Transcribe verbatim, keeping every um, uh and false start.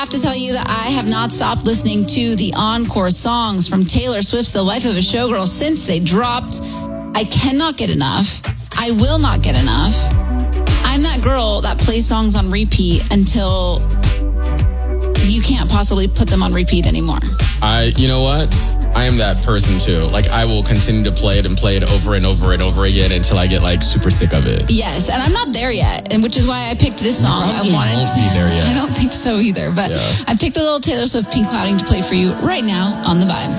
have to tell you that I have not stopped listening to the encore songs from Taylor Swift's The Life of a Showgirl since they dropped. I cannot get enough. I will not get enough. I'm that girl that plays songs on repeat until you can't possibly put them on repeat anymore. I, you know what? I am that person too. Like, I will continue to play it and play it over and over and over again until I get like super sick of it. Yes, and I'm not there yet, and which is why I picked this song. You I wanted won't to, be there yet. I don't think so either, but Yeah. I picked a little Taylor Swift Pink Clouding to play for you right now on The Vibe.